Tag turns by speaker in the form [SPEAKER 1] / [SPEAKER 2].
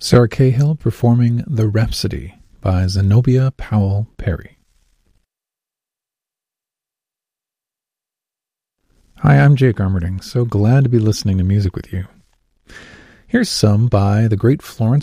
[SPEAKER 1] Sarah Cahill performing The Rhapsody by Zenobia Powell Perry. Hi, I'm Jake Armerding, so glad to be listening to music with you. Here's some by the great Florence